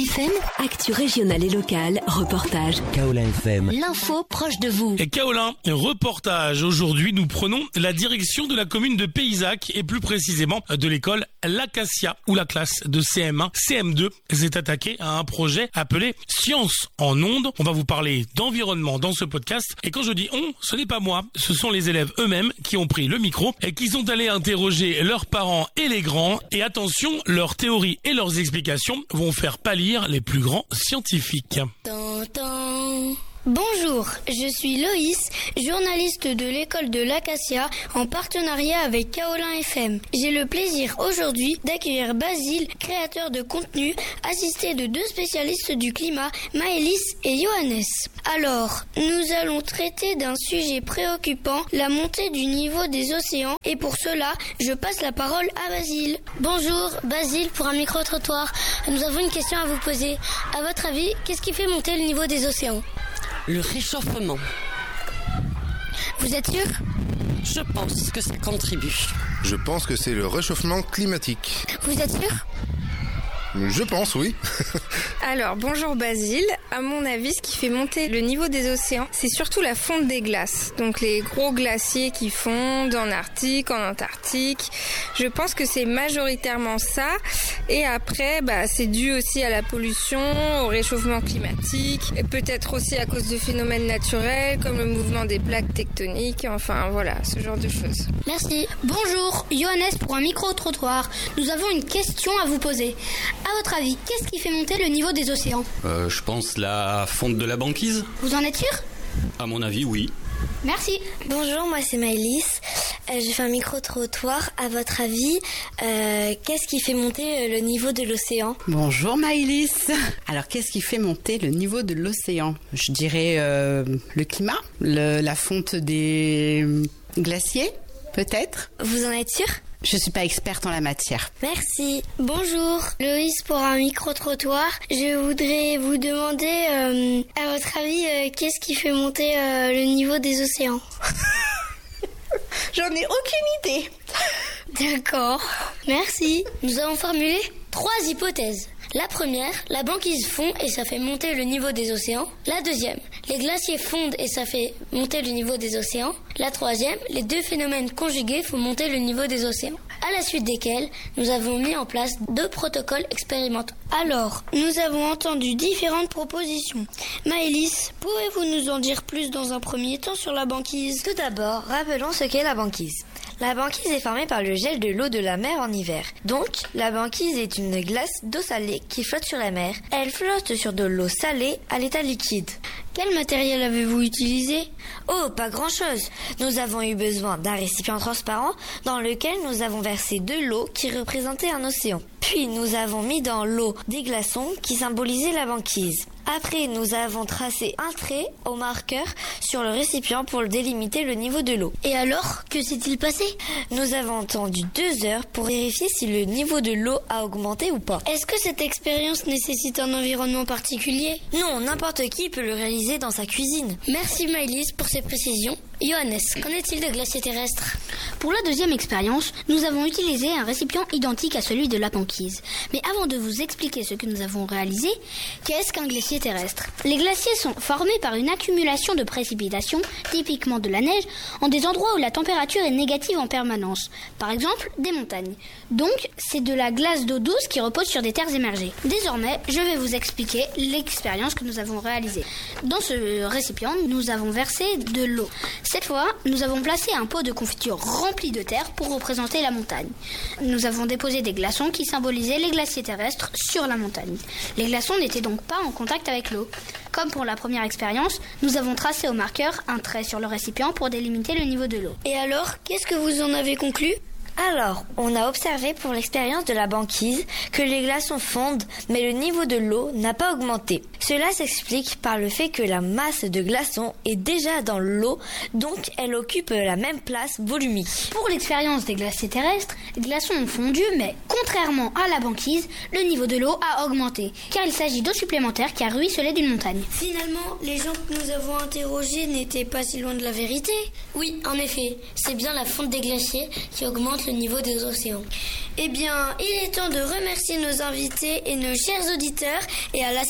FM, actu régionale et locale, reportage. Kaolin FM. L'info proche de vous. Et Kaolin, reportage. Aujourd'hui, nous prenons la direction de la commune de Payzac et plus précisément de l'école L'Acacia, où la classe de CM1, CM2 s'est attaquée à un projet appelé Science en ondes. On va vous parler d'environnement dans ce podcast. Et quand je dis on, ce n'est pas moi. Ce sont les élèves eux-mêmes qui ont pris le micro et qui sont allés interroger leurs parents et les grands. Et attention, leurs théories et leurs explications vont faire pâlir les plus grands scientifiques. Bonjour, je suis Loïs, journaliste de l'école de l'Acacia en partenariat avec Kaolin FM. J'ai le plaisir aujourd'hui d'accueillir Basile, créateur de contenu, assisté de deux spécialistes du climat, Maëlys et Johannes. Alors, nous allons traiter d'un sujet préoccupant, la montée du niveau des océans, et pour cela, je passe la parole à Basile. Bonjour, Basile pour un micro-trottoir. Nous avons une question à vous poser. À votre avis, qu'est-ce qui fait monter le niveau des océans ? Le réchauffement. Vous êtes sûr ? Je pense que ça contribue. Je pense que c'est le réchauffement climatique. Vous êtes sûr ? Je pense, oui. Alors, bonjour Basile. À mon avis, ce qui fait monter le niveau des océans, c'est surtout la fonte des glaces. Donc les gros glaciers qui fondent en Arctique, en Antarctique. Je pense que c'est majoritairement ça. Et après, c'est dû aussi à la pollution, au réchauffement climatique, et peut-être aussi à cause de phénomènes naturels comme le mouvement des plaques tectoniques. Enfin, voilà, ce genre de choses. Merci. Bonjour, Johannes pour un micro-trottoir. Nous avons une question à vous poser. À votre avis, qu'est-ce qui fait monter le niveau des océans ? Je pense la fonte de la banquise. Vous en êtes sûr ? À mon avis, oui. Merci. Bonjour, moi c'est Maëlys. Je fais un micro-trottoir. À votre avis, qu'est-ce qui fait monter le niveau de l'océan ? Bonjour Maëlys. Alors, qu'est-ce qui fait monter le niveau de l'océan ? Je dirais le climat, la fonte des glaciers, peut-être. Vous en êtes sûr ? Je suis pas experte en la matière. Merci. Bonjour, Loïs pour un micro-trottoir. Je voudrais vous demander, à votre avis, qu'est-ce qui fait monter le niveau des océans ? J'en ai aucune idée. D'accord, merci. Nous avons formulé 3 hypothèses. La première, la banquise fond et ça fait monter le niveau des océans. La deuxième, les glaciers fondent et ça fait monter le niveau des océans. La troisième, les deux phénomènes conjugués font monter le niveau des océans. À la suite desquels, nous avons mis en place 2 protocoles expérimentaux. Alors, nous avons entendu différentes propositions. Maëlys, pouvez-vous nous en dire plus dans un premier temps sur la banquise ? Tout d'abord, rappelons ce qu'est la banquise. La banquise est formée par le gel de l'eau de la mer en hiver. Donc, la banquise est une glace d'eau salée qui flotte sur la mer. Elle flotte sur de l'eau salée à l'état liquide. Quel matériel avez-vous utilisé ? Oh, pas grand-chose. Nous avons eu besoin d'un récipient transparent dans lequel nous avons versé de l'eau qui représentait un océan. Puis nous avons mis dans l'eau des glaçons qui symbolisaient la banquise. Après, nous avons tracé un trait au marqueur sur le récipient pour délimiter le niveau de l'eau. Et alors, que s'est-il passé ? Nous avons attendu 2 heures pour vérifier si le niveau de l'eau a augmenté ou pas. Est-ce que cette expérience nécessite un environnement particulier ? Non, n'importe qui peut le réaliser dans sa cuisine. Merci Maëlys pour ces précisions. Johannes, qu'en est-il de glaciers terrestres ? Pour la deuxième expérience, nous avons utilisé un récipient identique à celui de la banquise. Mais avant de vous expliquer ce que nous avons réalisé, qu'est-ce qu'un glacier terrestre ? Les glaciers sont formés par une accumulation de précipitations, typiquement de la neige, en des endroits où la température est négative en permanence. Par exemple, des montagnes. Donc, c'est de la glace d'eau douce qui repose sur des terres émergées. Désormais, je vais vous expliquer l'expérience que nous avons réalisée. Dans ce récipient, nous avons versé de l'eau. Cette fois, nous avons placé un pot de confiture rempli de terre pour représenter la montagne. Nous avons déposé des glaçons qui symbolisaient les glaciers terrestres sur la montagne. Les glaçons n'étaient donc pas en contact avec l'eau. Comme pour la première expérience, nous avons tracé au marqueur un trait sur le récipient pour délimiter le niveau de l'eau. Et alors, qu'est-ce que vous en avez conclu ? Alors, on a observé pour l'expérience de la banquise que les glaçons fondent, mais le niveau de l'eau n'a pas augmenté. Cela s'explique par le fait que la masse de glaçons est déjà dans l'eau, donc elle occupe la même place volumique. Pour l'expérience des glaciers terrestres, les glaçons ont fondu, mais contrairement à la banquise, le niveau de l'eau a augmenté, car il s'agit d'eau supplémentaire qui a ruisselé d'une montagne. Finalement, les gens que nous avons interrogés n'étaient pas si loin de la vérité. Oui, en effet, c'est bien la fonte des glaciers qui augmente le niveau des océans. Eh bien, il est temps de remercier nos invités et nos chers auditeurs et à la